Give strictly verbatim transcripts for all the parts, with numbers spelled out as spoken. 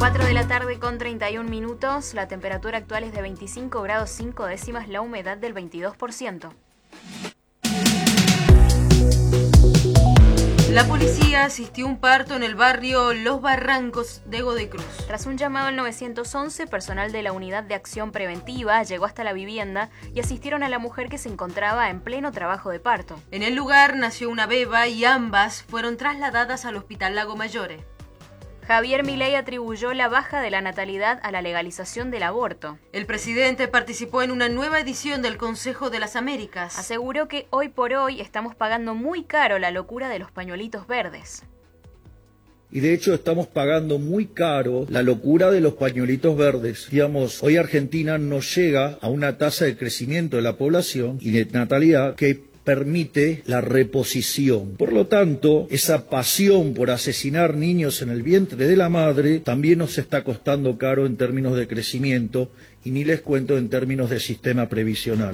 cuatro de la tarde con treinta y un minutos, la temperatura actual es de veinticinco grados cinco décimas, la humedad del veintidós por ciento. La policía asistió a un parto en el barrio Los Barrancos de Godoy Cruz. Tras un llamado al nueve once, personal de la Unidad de Acción Preventiva llegó hasta la vivienda y asistieron a la mujer que se encontraba en pleno trabajo de parto. En el lugar nació una beba y ambas fueron trasladadas al Hospital Lago Mayore. Javier Milei atribuyó la baja de la natalidad a la legalización del aborto. El presidente participó en una nueva edición del Consejo de las Américas. Aseguró que hoy por hoy estamos pagando muy caro la locura de los pañuelitos verdes. Y de hecho estamos pagando muy caro la locura de los pañuelitos verdes. Digamos, hoy Argentina no llega a una tasa de crecimiento de la población y de natalidad que permite la reposición. Por lo tanto, esa pasión por asesinar niños en el vientre de la madre también nos está costando caro en términos de crecimiento y ni les cuento en términos de sistema previsional.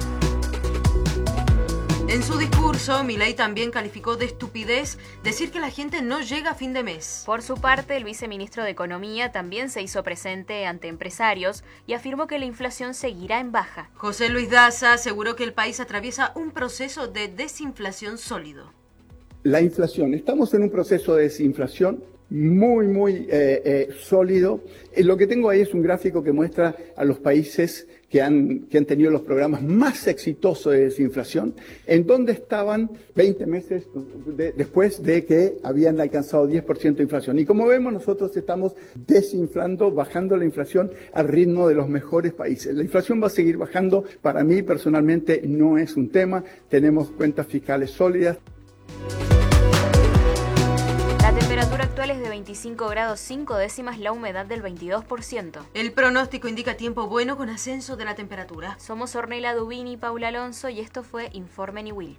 En su discurso, Milei también calificó de estupidez decir que la gente no llega a fin de mes. Por su parte, el viceministro de Economía también se hizo presente ante empresarios y afirmó que la inflación seguirá en baja. José Luis Daza aseguró que el país atraviesa un proceso de desinflación sólido. La inflación, estamos en un proceso de desinflación muy, muy eh, eh, sólido. Eh, lo que tengo ahí es un gráfico que muestra a los países que han, que han tenido los programas más exitosos de desinflación, en donde estaban veinte meses de, después de que habían alcanzado diez por ciento de inflación. Y como vemos, nosotros estamos desinflando, bajando la inflación al ritmo de los mejores países. La inflación va a seguir bajando. Para mí, personalmente, no es un tema. Tenemos cuentas fiscales sólidas. La temperatura actual es de veinticinco grados cinco décimas, la humedad del veintidós por ciento. El pronóstico indica tiempo bueno con ascenso de la temperatura. Somos Ornella Dubini y Paula Alonso y esto fue Informe Niwil.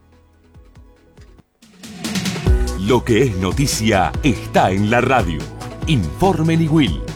Lo que es noticia está en la radio. Informe Niwil.